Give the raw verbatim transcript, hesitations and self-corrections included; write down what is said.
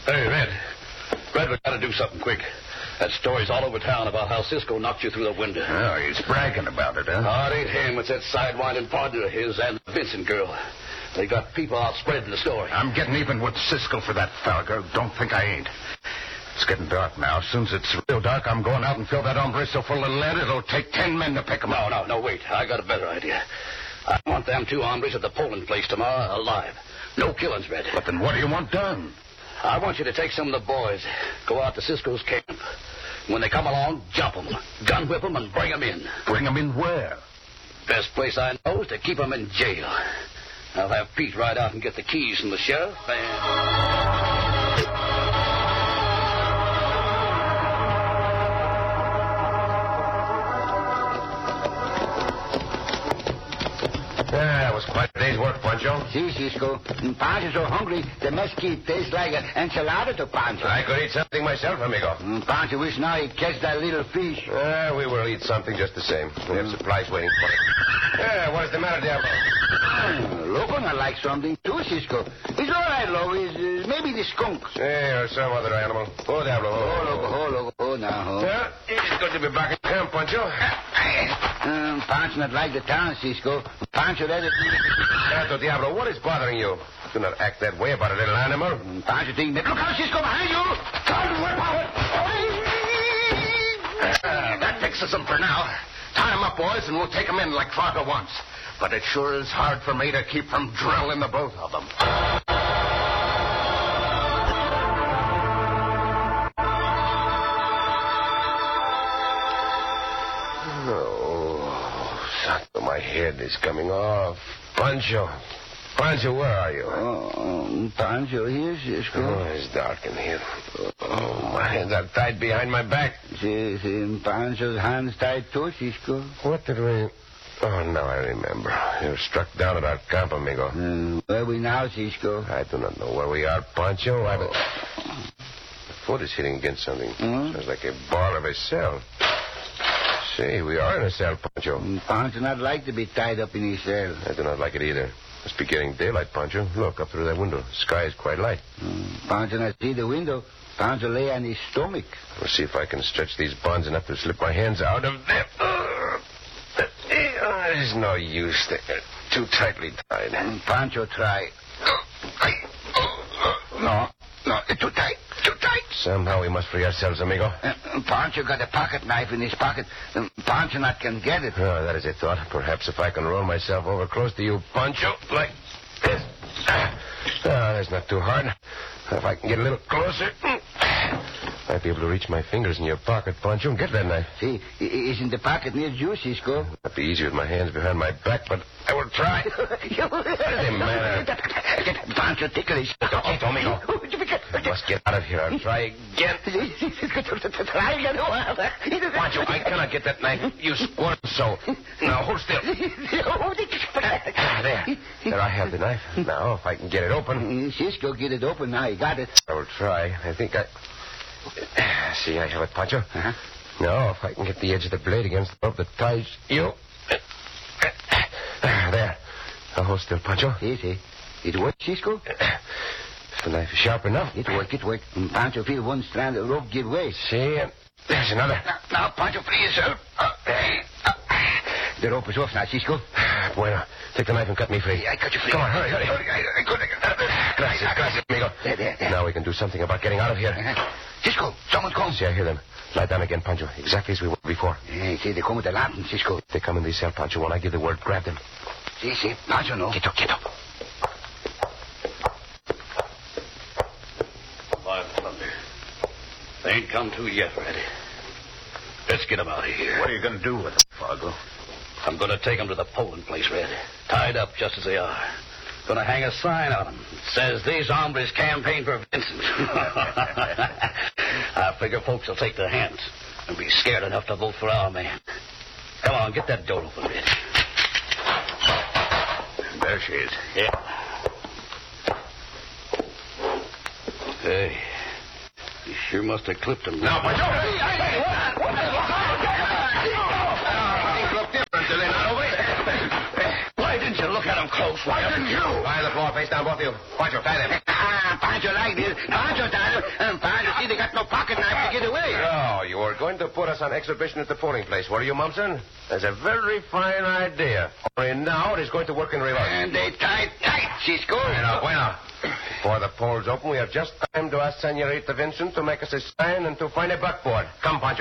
Hey, Red. Red, we got to do something quick. That story's all over town about how Cisco knocked you through the window. Oh, he's bragging about it, huh? Oh, it ain't him. It's that sidewinding partner of his and the Vincent girl. They got people out spreading the story. I'm getting even with Cisco for that fella, girl. Don't think I ain't. It's getting dark now. As soon as it's real dark, I'm going out and fill that hombre so full of lead it'll take ten men to pick him No, up. no, no, wait. I got a better idea. I want them two hombres at the polling place tomorrow alive. No killings, Red. But then what do you want done? I want you to take some of the boys, go out to Cisco's camp. When they come along, jump them, gun whip them, and bring them in. Bring them in where? Best place I know is to keep them in jail. I'll have Pete ride out and get the keys from the sheriff, and... Yeah, it was quite a day's work, Pancho. Si, Cisco. Pancho's so hungry, the mesquite tastes like an enchilada to Pancho. I could eat something myself, amigo. Mm, Pancho wish now he'd catch that little fish. Uh, we will eat something just the same. We have supplies waiting for us. Yeah, what is the matter, Diablo? Uh, Loco not like something too, Cisco. It's all right, Loco. It's, uh, maybe the skunk. Yeah, or some other animal. Oh, Diablo. Oh, Loco, oh, Loco, oh, now, oh. Yeah, it's good to be back in camp, Pancho. Um, Pancho not like the town, Cisco. Pancho let it... Santo Diablo, what is bothering you? Do not act that way about a little animal. Um, Pancho think that... Look out, Cisco, behind you! Come, whip out! Uh, that fixes them for now. Tie them up, boys, and we'll take them in like father wants. But it sure is hard for me to keep from drilling the both of them. Oh, Santo, my head is coming off. Pancho. Pancho, where are you? Oh, um, Pancho here, Cisco. Oh, it's dark in here. Oh, my hands are tied behind my back. See, see, Pancho's hands tied too, Cisco. What did we... Oh, now I remember. You were struck down at our camp, amigo. Uh, where we now, Cisco? I do not know where we are, Pancho. I... My foot is hitting against something. Hmm? Sounds like a bar of a cell. See, we are in a cell, Pancho. Um, Pancho not like to be tied up in his cell. I do not like it either. Must be getting daylight, Pancho. Look, up through that window. The sky is quite light. Um, Pancho not see the window. Pancho lay on his stomach. We'll see if I can stretch these bonds enough to slip my hands out of them. Uh, there's no use. They're too tightly tied. Um, Pancho try. No, no, it's too tight. Too tight. Somehow we must free ourselves, amigo. Uh, Pancho got a pocket knife in his pocket. Um, Pancho not can get it. Oh, that is a thought. Perhaps if I can roll myself over close to you, Pancho, like this. Ah, that's not too hard. If I can get a little closer, might be able to reach my fingers in your pocket, Pancho, and get that knife. See, it's in the pocket near you, Cisco. That'd be easier with my hands behind my back, but I will try. What is the matter? Pancho ticklish. Oh, amigo. I must get out of here. I'll try again. Try again. Pancho, I cannot get that knife. You squirm so. Now, hold still. Ah, there. There, I have the knife. Now, if I can get it open. Cisco, get it open now. He got it. I will try. I think I... See, I have it, Pancho. Uh-huh. Now, if I can get the edge of the blade against the rope that ties you... There. Now, hold still, Pancho. See, see. It worked, Cisco? If the knife is sharp enough. It worked, it worked. And Pancho feel one strand of rope give way. See, and there's another. Now, now Pancho, free yourself. Uh, hey, uh, the rope is off now, Cisco. Bueno. Take the knife and cut me free. I got you free. Come on, hurry, hurry. hurry. I, I could... Uh, Gracias, gracias, amigo. There, there, there. Now we can do something about getting out of here. Uh-huh. Cisco, someone's calling. See, I hear them. Lie down again, Pancho. Exactly as we were before. Hey, see, they come with the lantern, Cisco. If they come in the cell, Pancho, when I give the word, grab them. See, see. Pancho, no. Get up, get up. By thunder. They ain't come to yet, Red. Let's get them out of here. What are you going to do with them, Fargo? I'm going to take them to the polling place, Red. Tied up just as they are. Going to hang a sign on them. It says, these hombres campaign for Vincent. I figure folks will take their hands and be scared enough to vote for our man. Come on, get that door open, Red. There she is. Yeah. Hey, you sure must have clipped him. Now, Pancho. Hey, hey, hey, what? Things look different, do they not, over? Why didn't you look at him close? Why didn't you? Lie on the floor, face down, both of you. Pancho, tie them. Ah, Pancho like this. Pancho, Pancho. Nobody got no pocket knife to get away. No, you were going to put us on exhibition at the polling place, were you, Mumson? That's a very fine idea. Only now it is going to work in reverse. And they tied tight, Cisco. Bueno, bueno. Before the polls open, we have just time to ask Senorita Vincent to make us a sign and to find a buckboard. Come, Pancho.